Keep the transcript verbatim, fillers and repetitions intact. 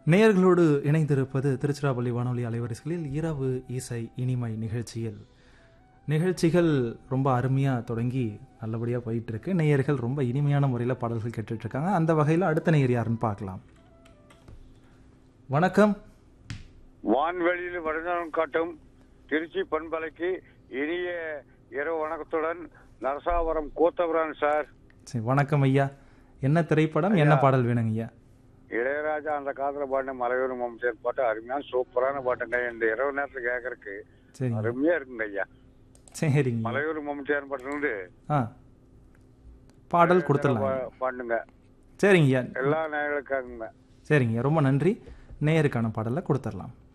நேயர்களோடு இணைந்திருப்பது திருச்சிராப்பள்ளி வானொலி அலைவரிசைகளில் இரவு இசை இனிமை நிகழ்ச்சியில். நிகழ்ச்சிகள் ரொம்ப அருமையாக தொடங்கி நல்லபடியாக போயிட்டு இருக்கு. நேயர்கள் ரொம்ப இனிமையான முறையில் பாடல்கள் கேட்டுட்டு இருக்காங்க. அந்த வகையில் அடுத்த நேயர் யாருன்னு பார்க்கலாம். வணக்கம். வான்வெளியில் வருடம் காட்டும் திருச்சி பண்பலைக்கு இனிய இரவு வணக்கத்துடன் நரசாவரம் கோத்தபுரான் சார். சரி, வணக்கம் ஐயா. என்ன திரைப்படம், என்ன பாடல் வேணுங்க ஐயா? இளையராஜா அந்த காலத்துல பாட்டு மலையூர் மம்சேர் பாட்டு அருமையான சூப்பரான பாட்டுங்க. இந்த இரவு நேரத்துல கேட்கறதுக்கு அருமையா இருக்குங்க ஐயா. சரிங்க. மலையூர் மம்சேர் பாட்டு ஆ பாடல் கொடுத்துடலாம் பாட்டுங்க. சரிங்க ஐயா. எல்லா நேயர்களுக்காகுங்க. சரிங்க, ரொம்ப நன்றி. நேயருக்கான பாடலை கொடுத்துடலாம்.